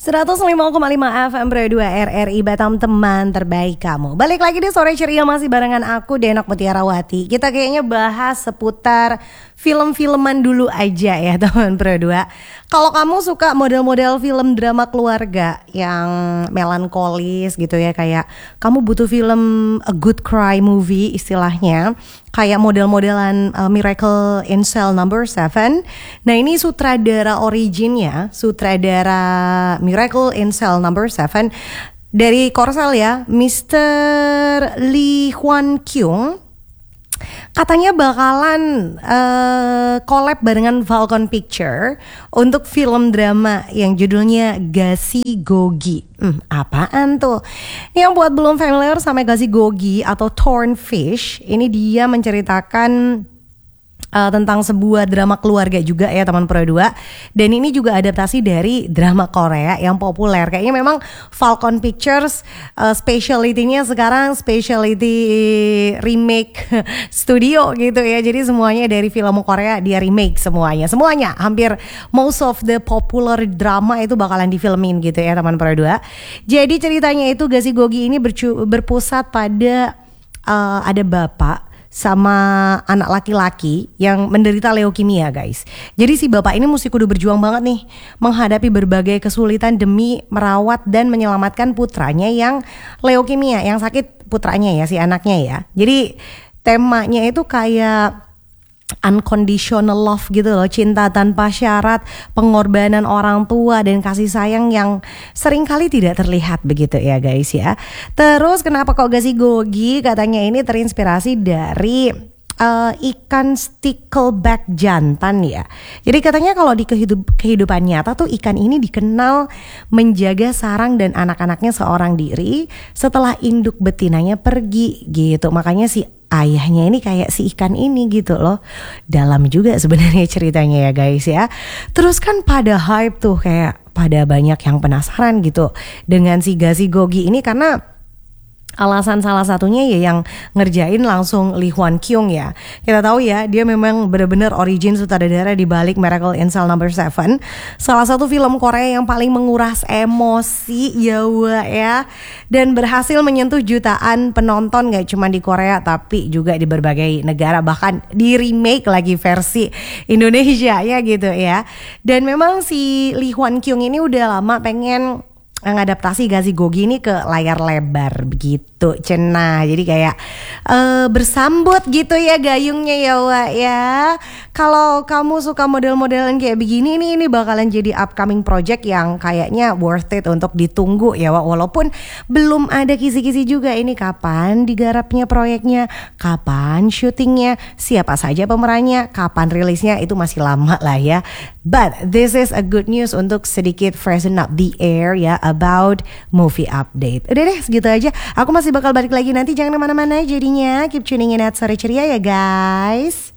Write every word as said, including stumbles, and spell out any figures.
seratus lima koma lima F M Pro dua R R I Batam, teman terbaik kamu. Balik lagi di Sore Ceria, masih barengan aku Denok Mutiarawati. Kita kayaknya bahas seputar film-filman dulu aja ya teman Pro dua. Kalau kamu suka model-model film drama keluarga yang melankolis gitu ya, kayak kamu butuh film a good cry movie istilahnya, kayak model-modelan uh, Miracle in Cell Number Seven. Nah ini sutradara originnya, sutradara Miracle in Cell Number Seven dari Korsel ya, mister Lee Hwan Kyung. Katanya bakalan uh, collab barengan Falcon Picture untuk film drama yang judulnya Gashi Gogi. Hmm, apaan tuh? Yang buat belum familiar sama Gashi Gogi atau Torn Fish, ini dia menceritakan Uh, tentang sebuah drama keluarga juga ya teman Pro dua. Dan ini juga adaptasi dari drama Korea yang populer. Kayaknya memang Falcon Pictures uh, specialty-nya sekarang specialty remake studio gitu ya. Jadi semuanya dari film Korea dia remake semuanya. Semuanya hampir most of the popular drama itu bakalan difilmin gitu ya teman Pro dua. Jadi ceritanya itu Gashi Gogi ini bercu- berpusat pada uh, ada bapak sama anak laki-laki yang menderita leukemia guys. Jadi si bapak ini mesti kudu berjuang banget nih menghadapi berbagai kesulitan demi merawat dan menyelamatkan putranya yang leukemia, yang sakit putranya ya, si anaknya ya. Jadi temanya itu kayak unconditional love gitu loh, cinta tanpa syarat, pengorbanan orang tua dan kasih sayang yang seringkali tidak terlihat begitu ya guys ya. Terus kenapa kok Gashi Gogi? Katanya ini terinspirasi dari uh, ikan stickleback jantan ya. Jadi katanya kalau di kehidup, kehidupan nyata tuh ikan ini dikenal menjaga sarang dan anak-anaknya seorang diri setelah induk betinanya pergi gitu. Makanya si ayahnya ini kayak si ikan ini gitu loh. Dalam juga sebenarnya ceritanya ya guys ya. Terus kan pada hype tuh, kayak pada banyak yang penasaran gitu dengan si Gashi Gogi ini, karena alasan salah satunya ya yang ngerjain langsung Lee Hwan Kyung ya. Kita tahu ya, dia memang benar-benar origin sutradara di balik Miracle in Cell Number Seven. Salah satu film Korea yang paling menguras emosi ya wah ya. Dan berhasil menyentuh jutaan penonton gak cuma di Korea tapi juga di berbagai negara. Bahkan di remake lagi versi Indonesia ya gitu ya. Dan memang si Lee Hwan Kyung ini udah lama pengen ngadaptasi Gashi Gogi ini ke layar lebar begitu cenah. Jadi kayak uh, bersambut gitu ya gayungnya ya Wak ya. Kalau kamu suka model-modelan kayak begini nih, ini bakalan jadi upcoming project yang kayaknya worth it untuk ditunggu ya Wak. Walaupun belum ada kisi-kisi juga ini kapan digarapnya proyeknya, kapan syutingnya, siapa saja pemerannya, kapan rilisnya, itu masih lama lah ya. But this is a good news untuk sedikit freshen up the air ya about movie update. Udah deh segitu aja. Aku masih bakal balik lagi nanti, jangan kemana-mana jadinya. Keep tuning in at Sore Ceria ya guys.